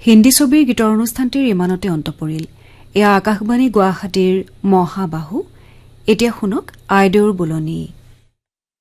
হিন্দী ছবিৰ গীতৰ অনুষ্ঠানটিৰ ইমানতে অন্ত পৰিল। এয়া আকাশবাণী গুৱাহাটীৰ মহাবাহু। এতিয়া শুনক আইদেউৰ বোলনী।